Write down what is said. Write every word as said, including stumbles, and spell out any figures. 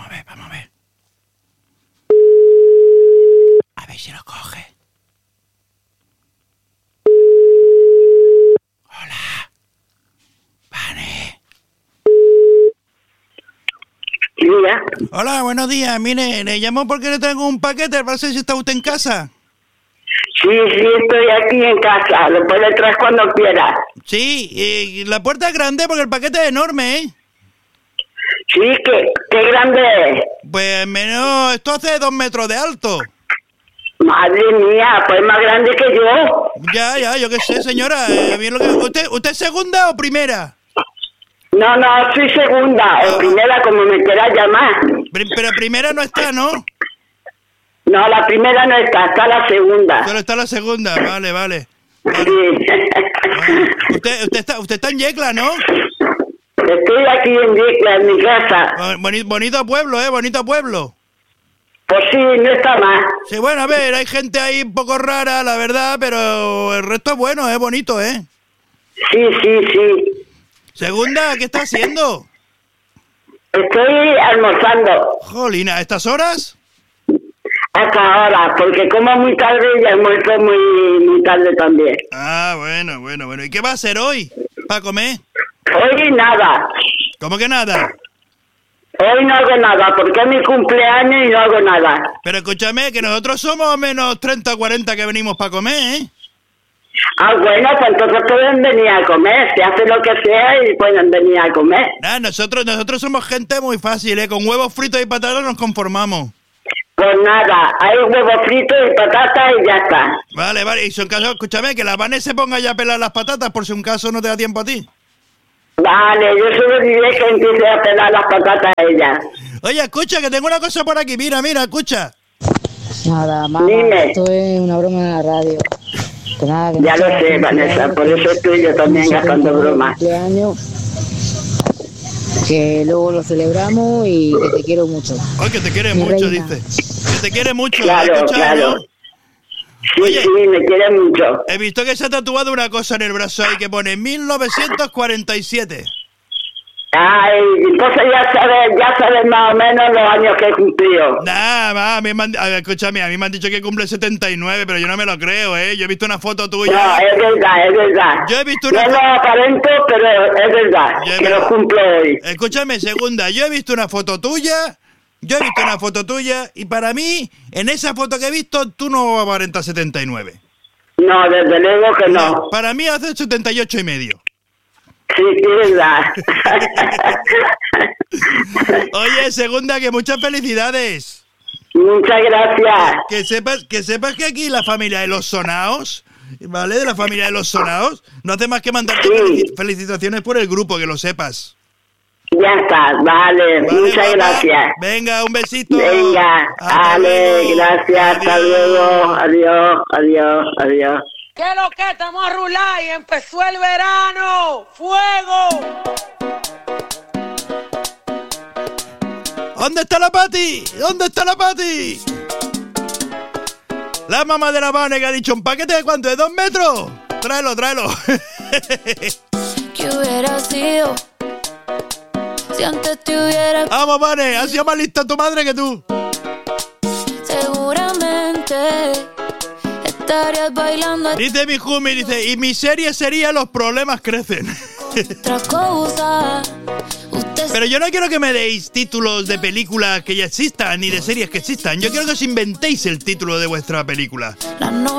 vamos a ver, vamos a ver. A ver si lo coge. Hola. Vane. Diga. Hola, buenos días. Mire, le llamo porque le traigo un paquete. No sé si está usted en casa. Sí, sí, estoy aquí en casa. Lo puede traer cuando quiera. Sí, y la puerta es grande porque el paquete es enorme, ¿eh? Sí, ¿qué, qué grande es? Pues menos, esto hace dos metros de alto. Madre mía, pues más grande que yo. Ya, ya, yo qué sé, señora. Eh, bien lo que, ¿usted, ¿Usted es segunda o primera? No, no, soy segunda o primera, como me quieras llamar. Pri- Pero primera no está, ¿no? No, la primera no está, está la segunda. Solo está la segunda, vale, vale. Vale. Sí. Bueno, usted, usted, está, usted está en Yecla, ¿no? Estoy aquí en Yecla, en mi casa. Boni- bonito pueblo, ¿eh? Bonito pueblo. Pues sí, no está mal. Sí, bueno, a ver, hay gente ahí un poco rara, la verdad, pero el resto es bueno, es bonito, ¿eh? Sí, sí, sí. Segunda, ¿qué está haciendo? Estoy almorzando Jolina, ¿a estas horas? hasta ahora, porque como muy tarde y almuerzo muy, muy tarde también. Ah, bueno, bueno, bueno. ¿Y qué va a hacer hoy para comer? Hoy nada. ¿Cómo que nada? Hoy no hago nada, porque es mi cumpleaños y no hago nada. Pero escúchame, que nosotros somos menos treinta o cuarenta que venimos para comer, ¿eh? Ah, bueno, pues entonces pueden venir a comer. Se hace lo que sea y pueden venir a comer. Nah, nosotros, nosotros somos gente muy fácil, ¿eh? Con huevos fritos y patatas nos conformamos. Pues nada, hay huevos fritos y patatas y ya está. Vale, vale. Y si en caso, escúchame, que la Vane se ponga ya a pelar las patatas por si un caso no te da tiempo a ti. Vale, yo solo diré que empiece a pelar las patatas a ella. Oye, escucha, que tengo una cosa por aquí. Mira, mira, escucha. Nada, mamá, Dime. esto es una broma en la radio. Que nada, que Ya muchas lo sé, felicidades, Vanessa, por eso estoy yo también muchos gastando bromas. cumpleaños, que luego lo celebramos y que te quiero mucho. Ay, que te quiere Mi mucho, reina. dice. Que te quiere mucho. Claro, ¿has escuchado, claro. no? Sí, Oye. sí, me quiere mucho. He visto que se ha tatuado una cosa en el brazo ahí que pone mil novecientos cuarenta y siete. Ay, entonces ya sabes, ya sabes más o menos los años que he cumplido. Nah, va, a mí me han, a ver, escúchame, a mí me han dicho que cumple setenta y nueve, pero yo no me lo creo, ¿eh? Yo he visto una foto No, tuya. es verdad, es verdad. Yo he visto una No lo fo- aparento, pero es verdad, Yo he que visto- lo cumplo hoy. Escúchame, segunda, yo he visto una foto tuya, yo he visto una foto tuya, y para mí, en esa foto que he visto, tú no aparentas setenta y nueve. No, desde luego que no. Para mí hace setenta y ocho y medio. Sí, sí, es verdad. Oye, segunda, que muchas felicidades. Muchas gracias. Que sepas, que sepas que aquí la familia de los Sonaos, ¿vale? De la familia de los Sonaos, no hace más que mandarte Sí. felici- felicitaciones por el grupo, que lo sepas. Ya está, vale, Vale, muchas papá. gracias. Venga, un besito. Venga, Hasta vale, luego. gracias, hasta Adiós. luego. Adiós, adiós, adiós. ¿Qué lo que estamos a rular y empezó el verano? ¡Fuego! ¿Dónde está la Pati? ¿Dónde está la Pati? La mamá de la Vane que ha dicho un paquete de cuánto, de dos metros. Tráelo, tráelo. ¿Qué hubiera sido si antes te hubiera? Vamos, Vane, ha sido más lista tu madre que tú. Seguramente estarías bailando Dice mi Jumi, dice, y mi serie sería Los problemas crecen. otra cosa. Usted Pero yo no quiero que me deis títulos de películas que ya existan, ni de series que existan. Yo quiero que os inventéis el título de vuestra película. la no